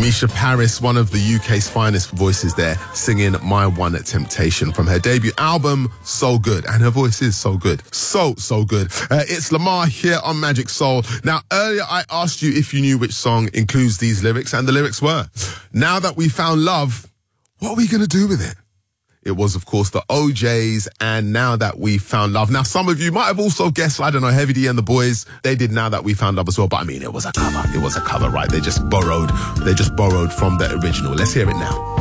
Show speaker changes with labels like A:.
A: Misha Paris, one of the UK's finest voices there, singing My One Temptation from her debut album, So Good. And her voice is so good. So good. It's Lamar here on Magic Soul. Now, earlier I asked you if you knew which song includes these lyrics, and the lyrics were, now that we found love, what are we going to do with it? It was, of course, the OJs and Now That We Found Love. Now, some of you might have also guessed, I don't know, Heavy D and the Boys. They did Now That We Found Love as well. But I mean, it was a cover. It was a cover, right? They just borrowed from the original. Let's hear it now.